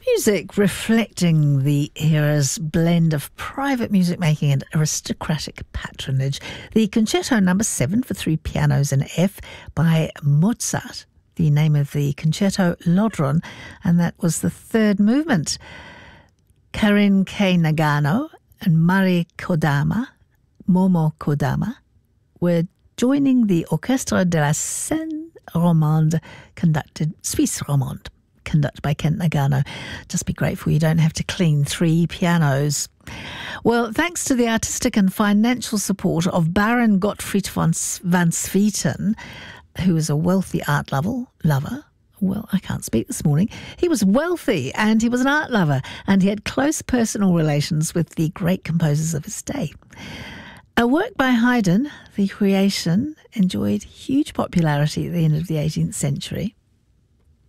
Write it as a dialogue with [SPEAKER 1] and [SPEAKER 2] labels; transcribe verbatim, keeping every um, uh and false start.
[SPEAKER 1] music reflecting the era's blend of private music making and aristocratic patronage. The Concerto Number Seven for three pianos and F by Mozart, the name of the Concerto Lodron, and that was the third movement. Karin K. Nagano and Mari Kodama, Momo Kodama, were joining the Orchestre de la Seine Romande, conducted Suisse Romande, conducted by Kent Nagano. Just be grateful you don't have to clean three pianos. Well, thanks to the artistic and financial support of Baron Gottfried von van Swieten, who was a wealthy art lover, lover. Well, I can't speak this morning. He was wealthy and he was an art lover, and he had close personal relations with the great composers of his day. A work by Haydn, The Creation, enjoyed huge popularity at the end of the eighteenth century.